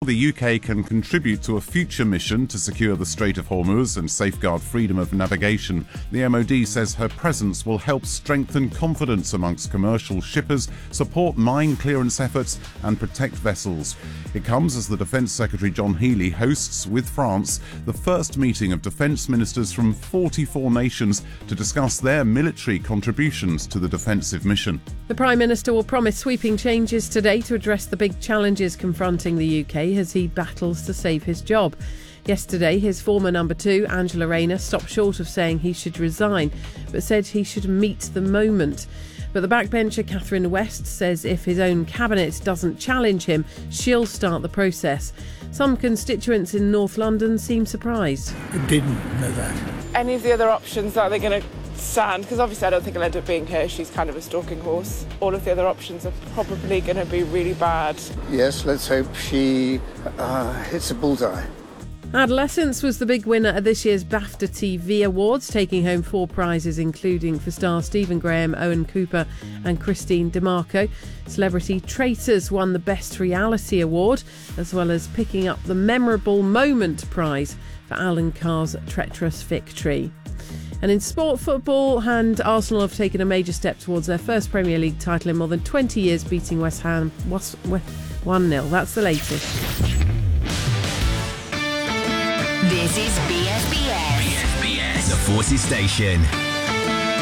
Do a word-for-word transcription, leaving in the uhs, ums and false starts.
the U K can contribute to a future mission to secure the Strait of Hormuz and safeguard freedom of navigation. The M O D says her presence will help strengthen confidence amongst commercial shippers, support mine clearance efforts and protect vessels. It comes as the Defence Secretary John Healey hosts, with France, the first meeting of defence ministers from forty-four nations to discuss their military contributions to the defensive mission. The Prime Minister will promise sweeping changes today to address the big challenges confronting the U K as he battles to save his job. Yesterday, his former number two, Angela Rayner, stopped short of saying he should resign, but said he should meet the moment. But the backbencher Catherine West says if his own cabinet doesn't challenge him, she'll start the process. Some constituents in North London seem surprised. I didn't know that. Any of the other options, are they going to stand? Because obviously I don't think it'll end up being her. She's kind of a stalking horse. All of the other options are probably going to be really bad. Yes, let's hope she uh, hits a bullseye. Adolescence was the big winner at this year's BAFTA T V Awards, taking home four prizes, including for stars Stephen Graham, Owen Cooper and Christine DeMarco. Celebrity Traitors won the Best Reality Award, as well as picking up the Memorable Moment prize for Alan Carr's treacherous victory. And in sport football, and Arsenal have taken a major step towards their first Premier League title in more than twenty years, beating West Ham one nil. That's the latest. This is B S B S. B S B S, the Forces Station.